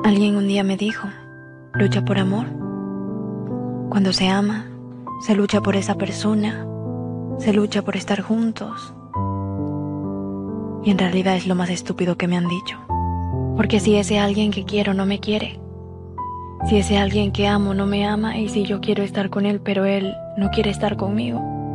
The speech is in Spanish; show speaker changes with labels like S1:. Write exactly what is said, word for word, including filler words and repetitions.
S1: Alguien un día me dijo, lucha por amor. Cuando se ama, se lucha por esa persona, se lucha por estar juntos. Y en realidad es lo más estúpido que me han dicho. Porque si ese alguien que quiero no me quiere, si ese alguien que amo no me ama, y si yo quiero estar con él pero él no quiere estar conmigo,